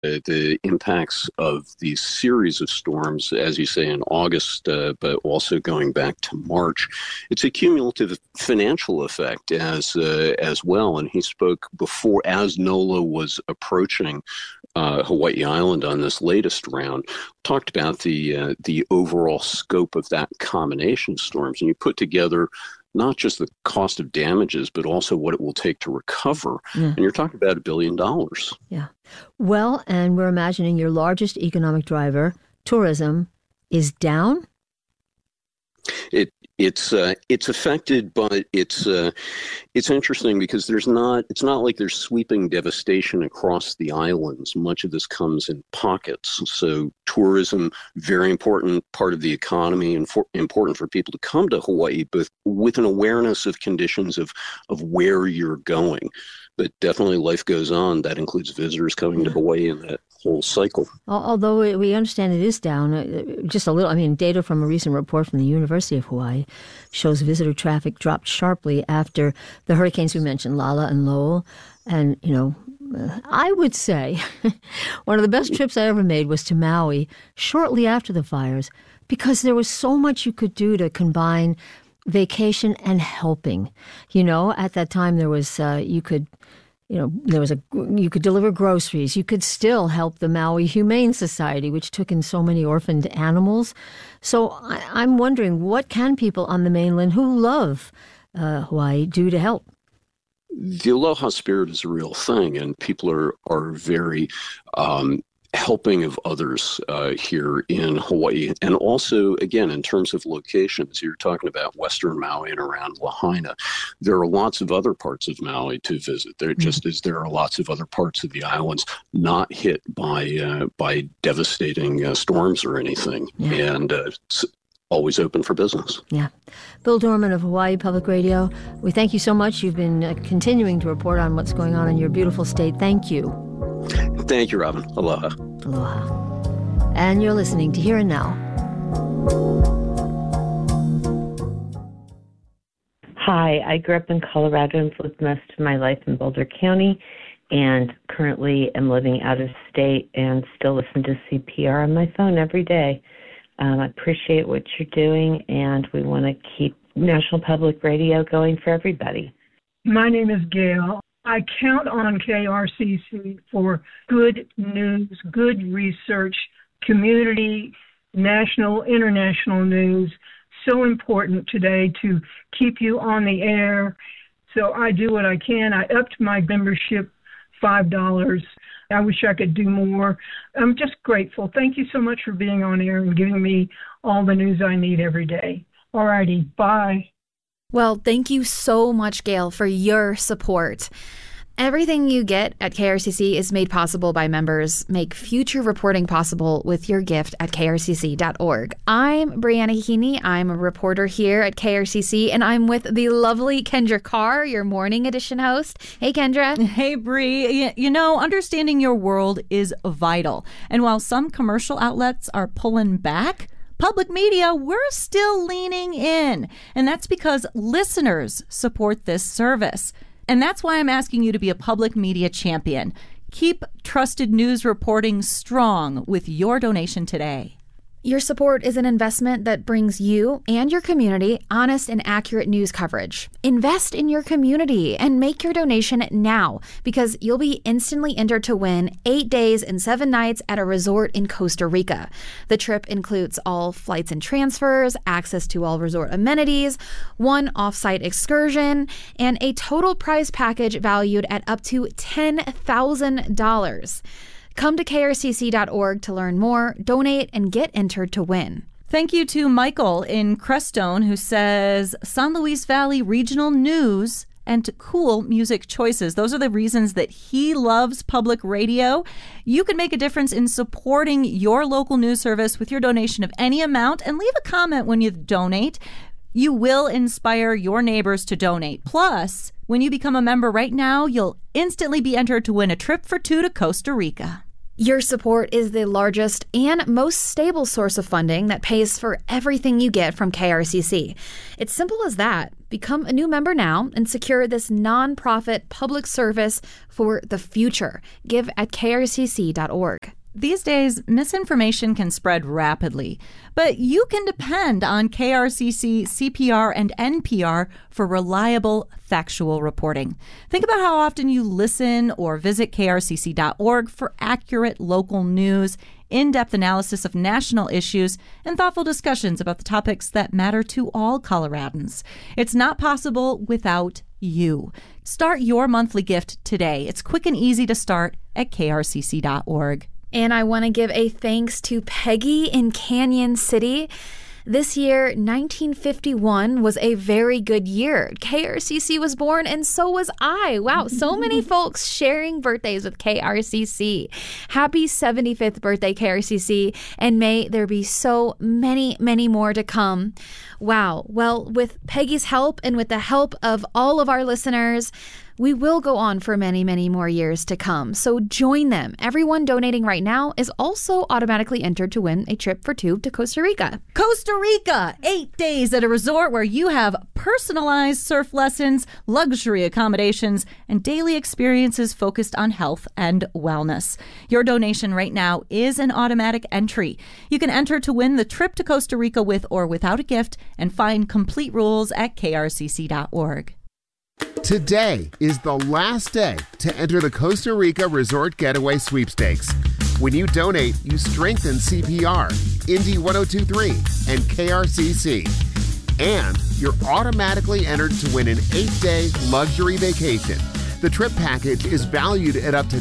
the impacts of these series of storms, as you say, in August, but also going back to March. It's a cumulative financial effect as well. And he spoke before, as NOLA was approaching Hawaii Island on this latest round, talked about the overall scope of that combination of storms. And you put together not just the cost of damages, but also what it will take to recover. Yeah. And you're talking about $1 billion. Yeah. Well, and we're imagining your largest economic driver, tourism, is down. It's affected, but it's interesting because it's not like there's sweeping devastation across the islands. Much of this comes in pockets. So tourism, very important part of the economy, and important for people to come to Hawaii, but with an awareness of conditions of where you're going. But definitely life goes on. That includes visitors coming to Hawaii and that whole cycle. Although we understand it is down just a little. I mean, data from a recent report from the University of Hawaii shows visitor traffic dropped sharply after the hurricanes we mentioned, Lala and Lowell. And, I would say one of the best trips I ever made was to Maui shortly after the fires, because there was so much you could do to combine vacation and helping. At that time there was you could deliver groceries. You could still help the Maui Humane Society, which took in so many orphaned animals. So I'm wondering, what can people on the mainland who love Hawaii do to help? The aloha spirit is a real thing, and people are very helping of others here in Hawaii. And also, again, in terms of locations, you're talking about Western Maui and around Lahaina. There are lots of other parts of Maui to visit. There just as there are lots of other parts of the islands not hit by devastating storms or anything. Yeah. And it's always open for business. Yeah. Bill Dorman of Hawaii Public Radio, we thank you so much. You've been continuing to report on what's going on in your beautiful state. Thank you. Thank you, Robin. Aloha. Aloha. And you're listening to Here and Now. Hi, I grew up in Colorado and lived most of my life in Boulder County, and currently am living out of state and still listen to CPR on my phone every day. I appreciate what you're doing, and we want to keep National Public Radio going for everybody. My name is Gail. I count on KRCC for good news, good research, community, national, international news. So important today to keep you on the air. So I do what I can. I upped my membership $5. I wish I could do more. I'm just grateful. Thank you so much for being on air and giving me all the news I need every day. All righty. Bye. Well, thank you so much, Gail, for your support. Everything you get at KRCC is made possible by members. Make future reporting possible with your gift at krcc.org. I'm Brianna Heaney. I'm a reporter here at KRCC, and I'm with the lovely Kendra Carr, your morning edition host. Hey, Kendra. Hey, Bri. Understanding your world is vital. And while some commercial outlets are pulling back, public media, we're still leaning in. And that's because listeners support this service. And that's why I'm asking you to be a public media champion. Keep trusted news reporting strong with your donation today. Your support is an investment that brings you and your community honest and accurate news coverage. Invest in your community and make your donation now, because you'll be instantly entered to win 8 days and 7 nights at a resort in Costa Rica. The trip includes all flights and transfers, access to all resort amenities, 1 off-site excursion, and a total prize package valued at up to $10,000. Come to krcc.org to learn more, donate, and get entered to win. Thank you to Michael in Crestone, who says San Luis Valley Regional News and cool music choices. Those are the reasons that he loves public radio. You can make a difference in supporting your local news service with your donation of any amount, and leave a comment when you donate. You will inspire your neighbors to donate. Plus, when you become a member right now, you'll instantly be entered to win a trip for 2 to Costa Rica. Your support is the largest and most stable source of funding that pays for everything you get from KRCC. It's simple as that. Become a new member now and secure this nonprofit public service for the future. Give at krcc.org. These days, misinformation can spread rapidly, but you can depend on KRCC, CPR, and NPR for reliable, factual reporting. Think about how often you listen or visit krcc.org for accurate local news, in-depth analysis of national issues, and thoughtful discussions about the topics that matter to all Coloradans. It's not possible without you. Start your monthly gift today. It's quick and easy to start at krcc.org. And I want to give a thanks to Peggy in Canyon City. This year, 1951, was a very good year. KRCC was born, and so was I. Wow, so many folks sharing birthdays with KRCC. Happy 75th birthday, KRCC, and may there be so many, many more to come. Wow. Well, with Peggy's help and with the help of all of our listeners, we will go on for many, many more years to come. So join them. Everyone donating right now is also automatically entered to win a trip for two to Costa Rica. Costa Rica, 8 days at a resort where you have personalized surf lessons, luxury accommodations, and daily experiences focused on health and wellness. Your donation right now is an automatic entry. You can enter to win the trip to Costa Rica with or without a gift and find complete rules at krcc.org. Today is the last day to enter the Costa Rica Resort Getaway Sweepstakes. When you donate, you strengthen CPR, Indy 102.3, and KRCC. And you're automatically entered to win an 8-day luxury vacation. The trip package is valued at up to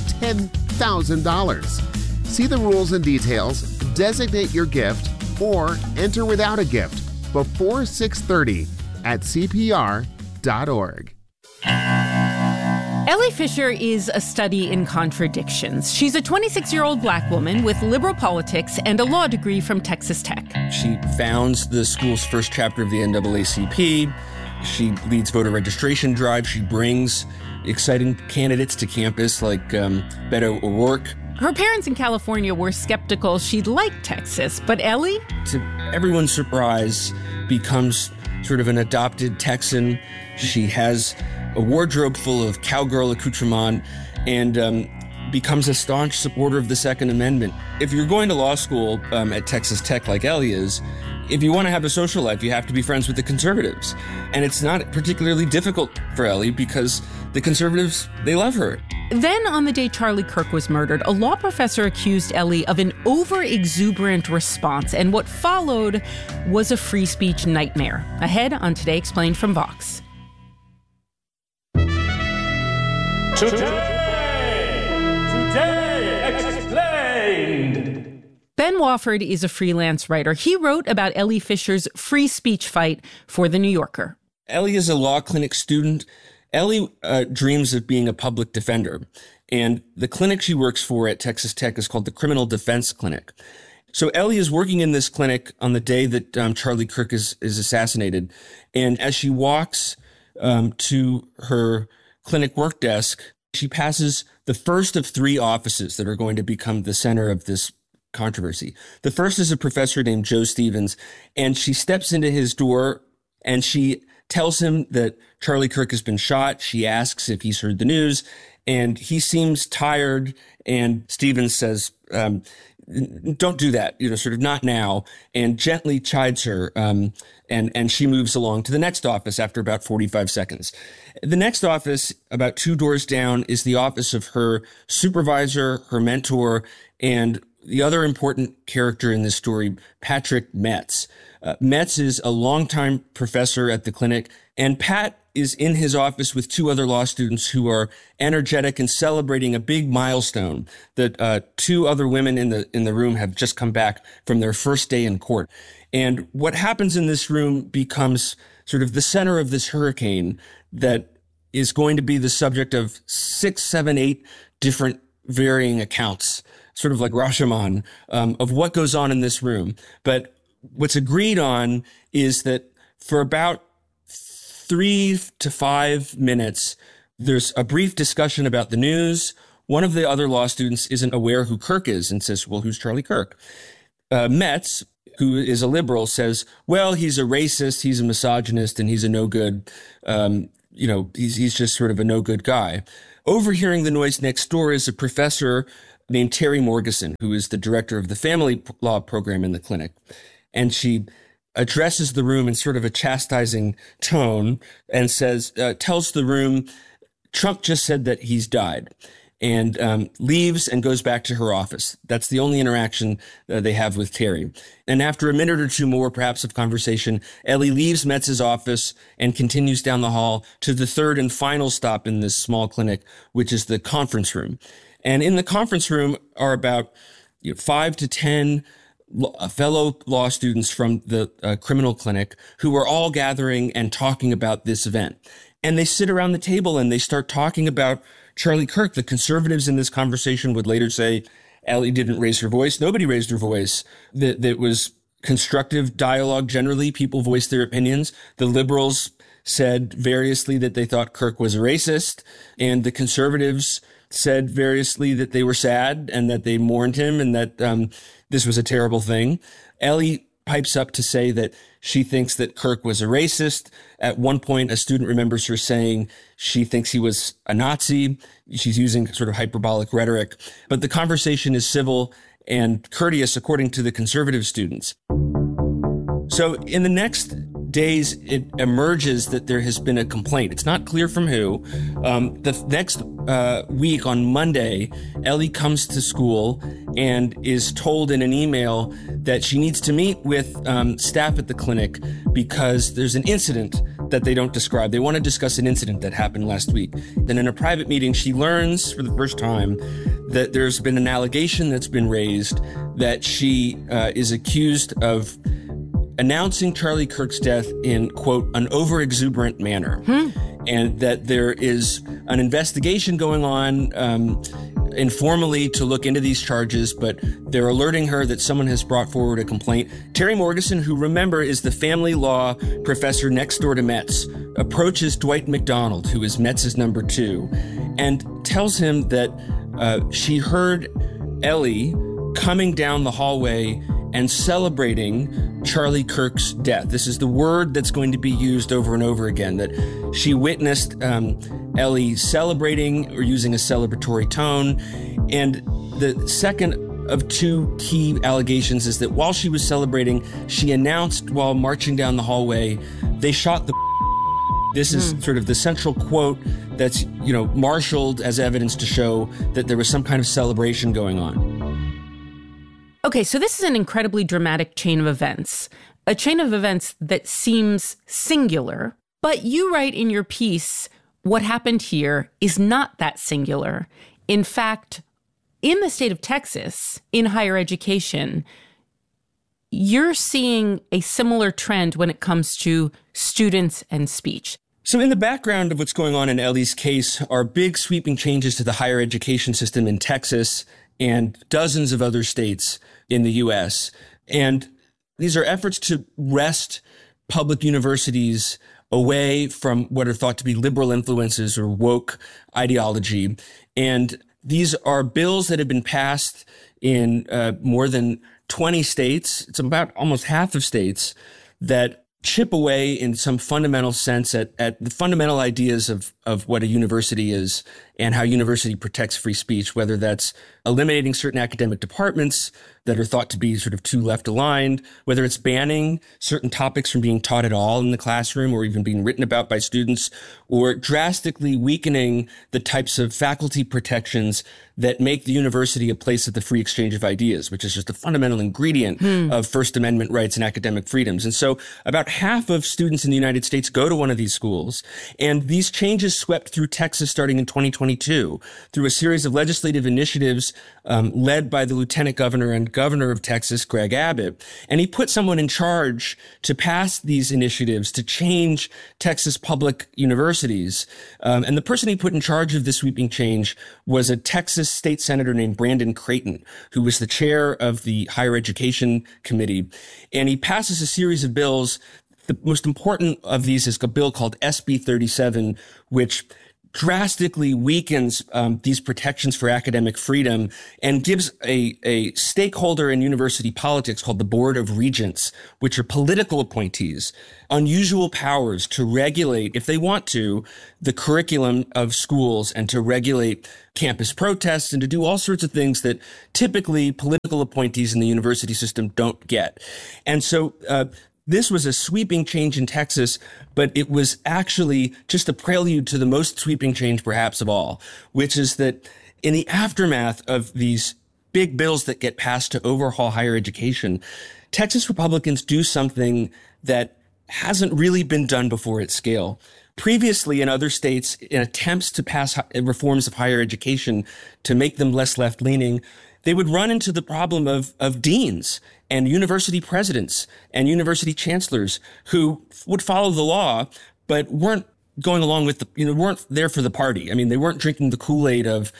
$10,000. See the rules and details, designate your gift, or enter without a gift before 6:30 at CPR.org. Ellie Fisher is a study in contradictions. She's a 26-year-old black woman with liberal politics and a law degree from Texas Tech. She founds the school's first chapter of the NAACP. She leads voter registration drives. She brings exciting candidates to campus like Beto O'Rourke. Her parents in California were skeptical she'd like Texas, but Ellie, to everyone's surprise, becomes sort of an adopted Texan. She has a wardrobe full of cowgirl accoutrement and becomes a staunch supporter of the Second Amendment. If you're going to law school at Texas Tech like Ellie is, if you want to have a social life, you have to be friends with the conservatives. And it's not particularly difficult for Ellie because the conservatives, they love her. Then on the day Charlie Kirk was murdered, a law professor accused Ellie of an over-exuberant response, and what followed was a free speech nightmare. Ahead on Today Explained from Vox. Today Explained. Ben Wofford is a freelance writer. He wrote about Ellie Fisher's free speech fight for The New Yorker. Ellie is a law clinic student. Ellie dreams of being a public defender, and the clinic she works for at Texas Tech is called the Criminal Defense Clinic. So Ellie is working in this clinic on the day that Charlie Kirk is assassinated, and as she walks to her clinic work desk, she passes the first of 3 offices that are going to become the center of this controversy. The first is a professor named Joe Stevens, and she steps into his door and she tells him that Charlie Kirk has been shot. She asks if he's heard the news, and he seems tired, and Stevens says, don't do that, sort of not now, and gently chides her, and she moves along to the next office after about 45 seconds. The next office, about 2 doors down, is the office of her supervisor, her mentor, and the other important character in this story, Patrick Metz. Metz is a longtime professor at the clinic, and Pat is in his office with 2 other law students who are energetic and celebrating a big milestone that 2 other women in the room have just come back from their first day in court. And what happens in this room becomes sort of the center of this hurricane that is going to be the subject of 6, 7, 8 different varying accounts, sort of like Rashomon, of what goes on in this room. But what's agreed on is that for about 3 to 5 minutes, there's a brief discussion about the news. One of the other law students isn't aware who Kirk is and says, well, who's Charlie Kirk? Metz, who is a liberal, says, well, he's a racist, he's a misogynist, and he's a no good, he's just sort of a no good guy. Overhearing the noise next door is a professor named Terry Morgeson, who is the director of the family law program in the clinic. And she addresses the room in sort of a chastising tone and says, tells the room, Trump just said that he's died, and leaves and goes back to her office. That's the only interaction they have with Terry. And after a minute or two more, perhaps, of conversation, Ellie leaves Metz's office and continues down the hall to the third and final stop in this small clinic, which is the conference room. And in the conference room are about 5 to 10 fellow law students from the criminal clinic who are all gathering and talking about this event. And they sit around the table and they start talking about Charlie Kirk. The conservatives in this conversation would later say, Ellie didn't raise her voice. Nobody raised her voice. That was constructive dialogue. Generally, people voiced their opinions. The liberals said variously that they thought Kirk was a racist, and the conservatives said variously that they were sad and that they mourned him and that this was a terrible thing. Ellie pipes up to say that she thinks that Kirk was a racist. At one point, a student remembers her saying she thinks he was a Nazi. She's using sort of hyperbolic rhetoric. But the conversation is civil and courteous, according to the conservative students. So in the next days, it emerges that there has been a complaint. It's not clear from who. The next week, on Monday, Ellie comes to school and is told in an email that she needs to meet with staff at the clinic because there's an incident that they don't describe. They want to discuss an incident that happened last week. Then in a private meeting, she learns for the first time that there's been an allegation that's been raised that she is accused of announcing Charlie Kirk's death in, quote, an overexuberant manner, and that there is an investigation going on informally to look into these charges, but they're alerting her that someone has brought forward a complaint. Terry Morgeson, who, remember, is the family law professor next door to Metz, approaches Dwight McDonald, who is Metz's number 2, and tells him that she heard Ellie coming down the hallway and celebrating Charlie Kirk's death. This is the word that's going to be used over and over again, that she witnessed Ellie celebrating or using a celebratory tone. And the second of 2 key allegations is that while she was celebrating, she announced while marching down the hallway, they shot the This is sort of the central quote that's, marshaled as evidence to show that there was some kind of celebration going on. Okay, so this is an incredibly dramatic chain of events, a chain of events that seems singular, but you write in your piece, what happened here is not that singular. In fact, in the state of Texas, in higher education, you're seeing a similar trend when it comes to students and speech. So in the background of what's going on in Ellie's case are big sweeping changes to the higher education system in Texas and dozens of other states in the U.S. And these are efforts to wrest public universities away from what are thought to be liberal influences or woke ideology. And these are bills that have been passed in more than 20 states. It's about almost half of states that chip away in some fundamental sense at the fundamental ideas of what a university is and how university protects free speech, whether that's eliminating certain academic departments that are thought to be sort of too left aligned, whether it's banning certain topics from being taught at all in the classroom or even being written about by students, or drastically weakening the types of faculty protections that make the university a place of the free exchange of ideas, which is just a fundamental ingredient of First Amendment rights and academic freedoms. And so about half of students in the United States go to one of these schools. And these changes swept through Texas starting in 2022 through a series of legislative initiatives led by the lieutenant governor and governor of Texas, Greg Abbott. And he put someone in charge to pass these initiatives to change Texas public universities. And the person he put in charge of this sweeping change was a Texas state senator named Brandon Creighton, who was the chair of the Higher Education Committee. And he passes a series of bills. The most important of these is a bill called SB 37, which drastically weakens these protections for academic freedom and gives a stakeholder in university politics called the Board of Regents, which are political appointees, unusual powers to regulate, if they want to, the curriculum of schools and to regulate campus protests and to do all sorts of things that typically political appointees in the university system don't get. And so this was a sweeping change in Texas, but it was actually just a prelude to the most sweeping change perhaps of all, which is that in the aftermath of these big bills that get passed to overhaul higher education, Texas Republicans do something that hasn't really been done before at scale. Previously, in other states, in attempts to pass reforms of higher education to make them less left-leaning, they would run into the problem of deans and university presidents and university chancellors who would follow the law, but weren't going along with weren't there for the party. I mean, they weren't drinking the Kool-Aid of,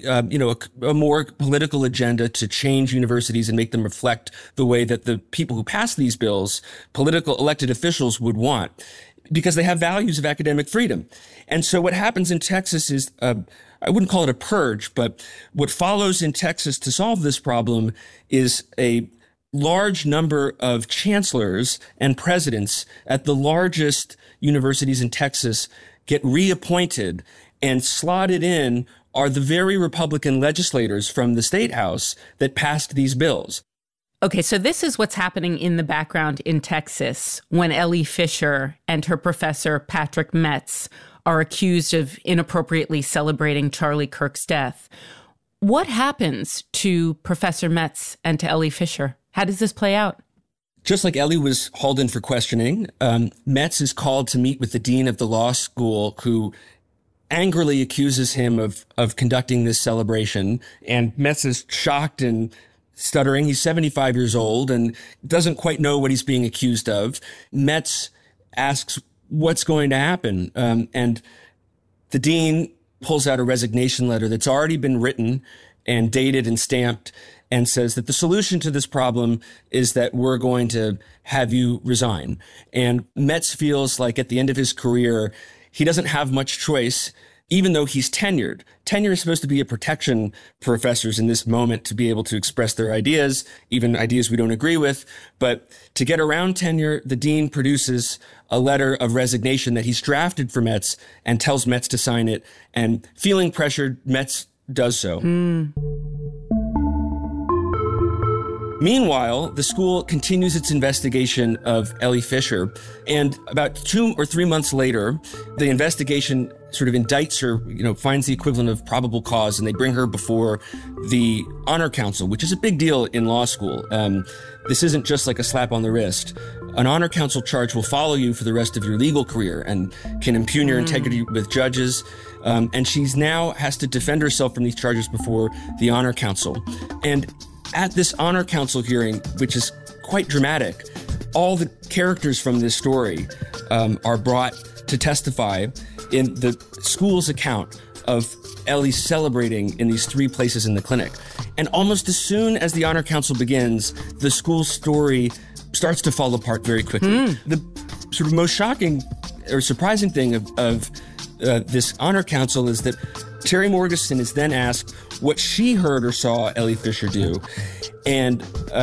a more political agenda to change universities and make them reflect the way that the people who pass these bills, political elected officials, would want, because they have values of academic freedom. And so what happens in Texas is, I wouldn't call it a purge, but what follows in Texas to solve this problem is a large number of chancellors and presidents at the largest universities in Texas get reappointed, and slotted in are the very Republican legislators from the state house that passed these bills. Okay, so this is what's happening in the background in Texas when Ellie Fischer and her professor, Patrick Metz, are accused of inappropriately celebrating Charlie Kirk's death. What happens to Professor Metz and to Ellie Fischer? How does this play out? Just like Ellie was hauled in for questioning, Metz is called to meet with the dean of the law school, who angrily accuses him of conducting this celebration. And Metz is shocked and stuttering. He's 75 years old and doesn't quite know what he's being accused of. Metz asks what's going to happen. And the dean pulls out a resignation letter that's already been written and dated and stamped, and says that the solution to this problem is that we're going to have you resign. And Metz feels like at the end of his career, he doesn't have much choice, even though he's tenured. Tenure is supposed to be a protection for professors in this moment to be able to express their ideas, even ideas we don't agree with. But to get around tenure, the dean produces a letter of resignation that he's drafted for Metz and tells Metz to sign it. And feeling pressured, Metz does so. Meanwhile, the school continues its investigation of Ellie Fischer, and about 2 or 3 months later, the investigation sort of indicts her, finds the equivalent of probable cause, and they bring her before the Honor Council, which is a big deal in law school. This isn't just like a slap on the wrist. An Honor Council charge will follow you for the rest of your legal career and can impugn your integrity with judges. And she's now has to defend herself from these charges before the Honor Council. And at this Honor Council hearing, which is quite dramatic, all the characters from this story are brought to testify in the school's account of Ellie celebrating in these 3 places in the clinic. And almost as soon as the Honor Council begins, the school's story starts to fall apart very quickly. The sort of most shocking or surprising thing of this Honor Council is that Terry Morgeson is then asked what she heard or saw Ellie Fischer do, and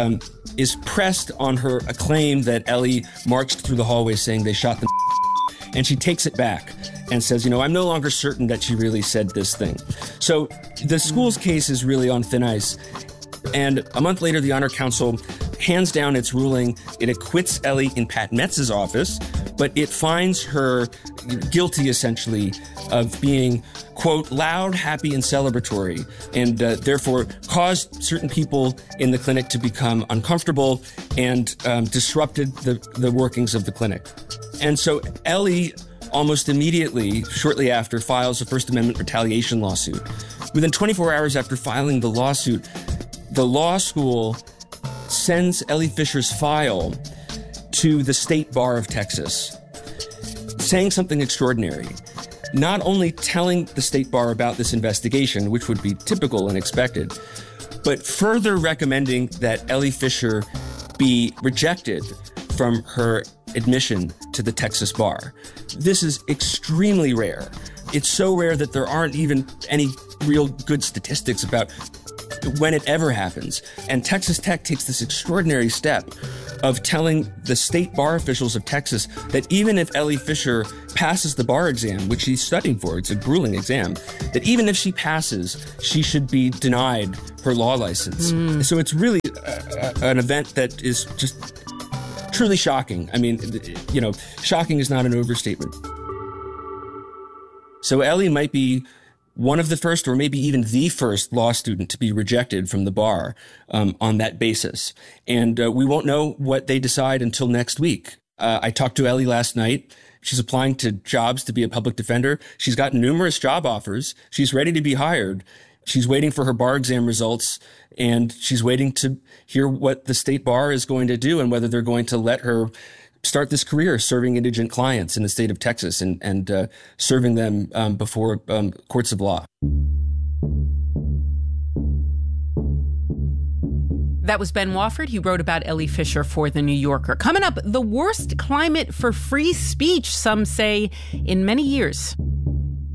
is pressed on her claim that Ellie marched through the hallway saying they shot the and she takes it back and says, I'm no longer certain that she really said this thing. So the school's case is really on thin ice. And a month later, the Honor Council hands down its ruling. It acquits Ellie in Pat Metz's office, but it finds her guilty, essentially, of being, quote, loud, happy, and celebratory, and therefore caused certain people in the clinic to become uncomfortable and disrupted the workings of the clinic. And so Ellie almost immediately, shortly after, files a First Amendment retaliation lawsuit. Within 24 hours after filing the lawsuit, the law school sends Ellie Fischer's file to the State Bar of Texas, saying something extraordinary. Not only telling the State Bar about this investigation, which would be typical and expected, but further recommending that Ellie Fischer be rejected from her admission to the Texas Bar. This is extremely rare It's so rare that there aren't even any real good statistics about when it ever happens. And Texas Tech takes this extraordinary step of telling the state bar officials of Texas that even if Ellie Fisher passes the bar exam, which she's studying for, it's a grueling exam, that even if she passes, she should be denied her law license. So it's really an event that is just truly shocking. I mean, shocking is not an overstatement. So Ellie might be one of the first, or maybe even the first law student to be rejected from the bar on that basis. And we won't know what they decide until next week. I talked to Ellie last night. She's applying to jobs to be a public defender. She's got numerous job offers. She's ready to be hired. She's waiting for her bar exam results, and she's waiting to hear what the state bar is going to do and whether they're going to let her start this career serving indigent clients in the state of Texas and serving them before courts of law. That was Ben Wofford. He wrote about Ellie Fisher for The New Yorker. Coming up, the worst climate for free speech, some say, in many years.